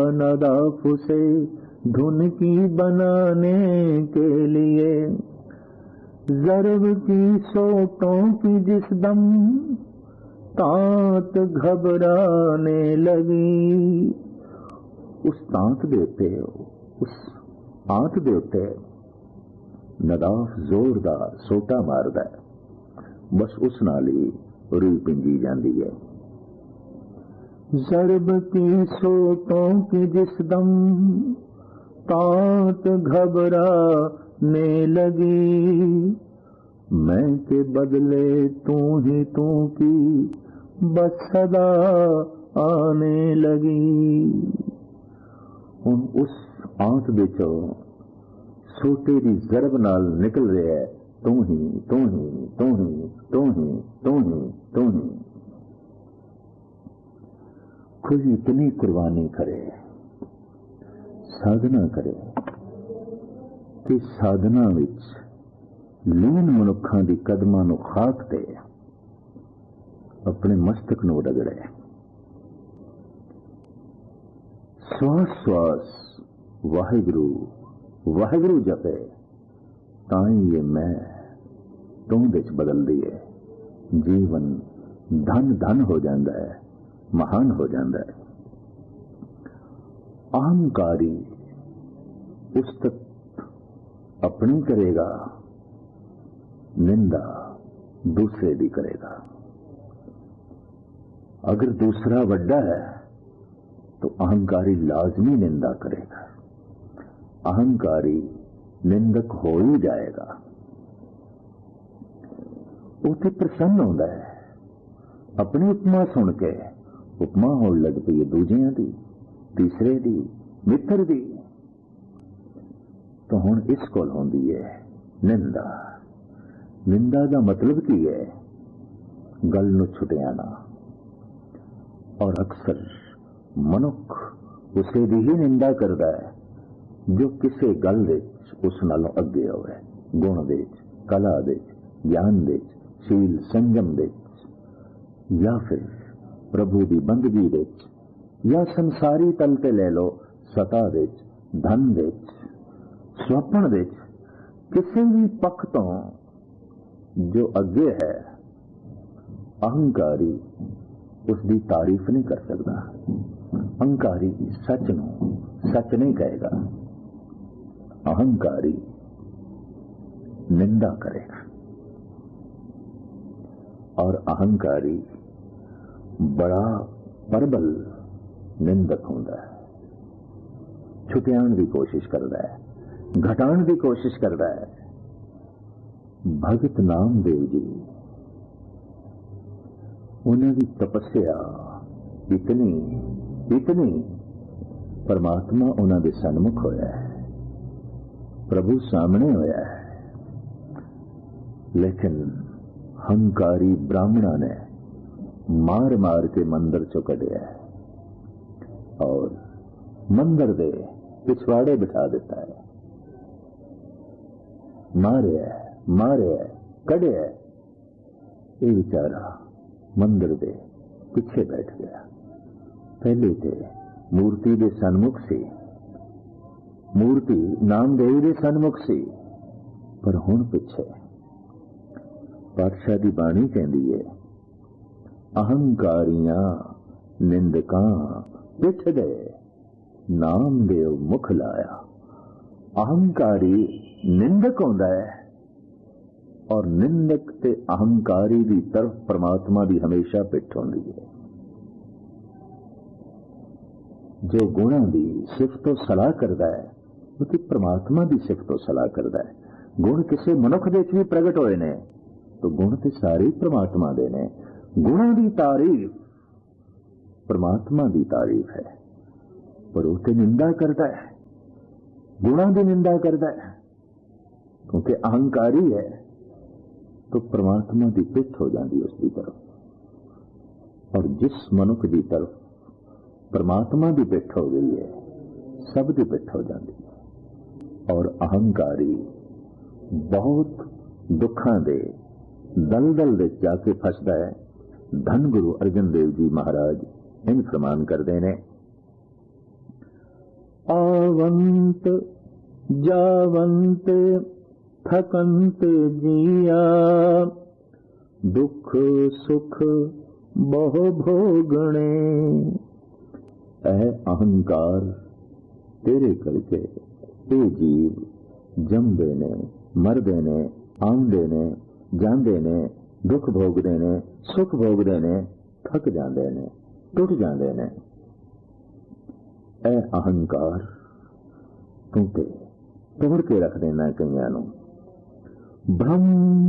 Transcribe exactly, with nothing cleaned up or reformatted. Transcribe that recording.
नदाफ से धुन की बनाने के लिए, ज़र्ब की सोटों की जिस दम तांत घबराने लगी। उस तांत दे उत्ते, उस आंत दे उत्ते नदाफ जोरदार सोटा मारदा है, बस उस नाल ही रूह पिंजी जाती है। ज़र्ब की सोटों की जिस दम तांत घबराने लगी, मैं के बदले तू ही तू की बस सदा आने लगी। हुण उस आंत विचों सोटे दी ज़रब नाल निकल रहा है, तू ही तू ही तू ही तू ही तू ही तू ही। कोई इतनी कुर्बानी करे, साधना करे कि साधना विच लीन मनुखां दी कदमां नूं खाक ते अपने मस्तक नूं रगड़े। श्वास श्वास वाहिगुरू वाहिगुरू जपे, ताई ये मैं तू विच बदलदी है। जीवन धन धन हो जाता है, महान हो जाता है। अहंकारी उस तक अपनी करेगा, निंदा दूसरे दी करेगा। अगर दूसरा वड्डा है तो अहंकारी लाजमी निंदा करेगा, अहंकारी निंदक हो ही जाएगा। उसे प्रसन्न होता है, अपनी उपमा सुन के उपमा होने लग पई है दूजियां दी, तीसरे दी, मित्र दी। तो हुण इस कोल होंदी है निंदा। निंदा का मतलब की है? गल नूं छुटियाना। और अक्सर मनुख उसे दी ही निंदा करता है जो किसी गल विच उस नालों अगे होवे, गुण दे, कला दे, ज्ञान दे, शील संयम दे, या फिर प्रभु की बंदगी दे, या संसारी तल ते ले लो सता दे, धन दे, स्वप्न दे, किसी भी पक्ष तो जो अगे है, अहंकारी उसकी तारीफ नहीं कर सकता। अहंकारी सच नूं सच नहीं कहेगा, अहंकारी निंदा करेगा। और अहंकारी बड़ा प्रबल निंदक होता है, छुटियाण की कोशिश करता है, घटाण की कोशिश करता है। भगत नामदेव जी, उन्होंने की तपस्या इतनी इतनी परमात्मा उन्होंने सन्मुख होया है, प्रभु सामने होया है, लेकिन हंकारी ब्राह्मणा ने मार मार के मंदिर चो कढ़िया है और मंदिर दे पिछवाड़े बिठा देता है। मारे मारे कढ़े ये बेचारा मंदिर दे पिछे बैठ गया। पहले थे मूर्ति दे सन्मुख से, मूर्ति नामदेव दे सन्मुख से, पर हुण पिछे। पातशाह दी बाणी कहती है, अहंकारियां निंदकां पिछ गए, नामदेव मुख लाया। अहंकारी निंदक होता है और निंदक ते अहंकारी की तरफ परमात्मा की हमेशा पिठ होती है। जो गुणा की सिफतो सलाह करता है वो तो परमात्मा की सिफतो सलाह करता है। गुण किसी मनुख दे भी प्रगट होए ने तो गुण तो सारे परमात्मा दे ने। गुणों की तारीफ परमात्मा की तारीफ है, पर वो तो निंदा करता है, गुणों की निंदा करता है, क्योंकि अहंकारी है तो परमात्मा की पिठ हो जाती है उसकी तरफ। और जिस मनुख की तरफ परमात्मा की पिठ हो गई है, सब की पिठ हो जाती है। और अहंकारी बहुत दुखा दे दलदल दे जाके फसदा है। धन गुरु अर्जन देव जी महाराज इन फरमान करते हैं, आवंत जावंत थकंत जिया, दुख सुख बहु भोगणे। ऐ अहंकार तेरे करके ये जीव जमदे ने, मरदे ने, आउंदे ने, जांदे ने, दुख भोगदे ने, सुख भोगदे ने, थक जांदे ने, टुट जांदे ने। ऐ अहंकार तू ते तोड़ के रख देना कईयां नूं। भ्रम